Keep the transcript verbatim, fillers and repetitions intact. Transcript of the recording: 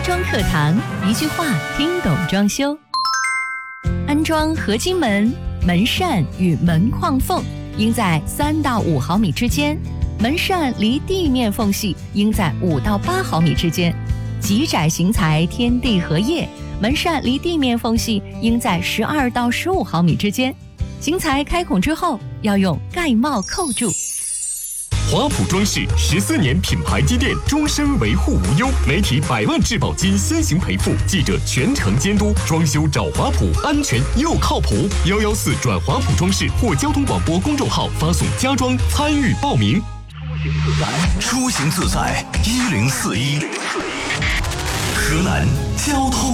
装课堂，一句话听懂装修。安装合金门、门扇与门框缝应在三到五毫米之间，门扇离地面缝隙应在五到八毫米之间。极窄型材天地合页，门扇离地面缝隙应在十二到十五毫米之间。型材开孔之后，要用盖帽扣住。 华普装饰十四年品牌积淀，终身维护无忧，媒体百万质保金先行赔付，记者全程监督，装修找华普，安全又靠谱。幺幺四转华普装饰或交通广播公众号发送家装参与报名。 出行自在一零四一，河南交通。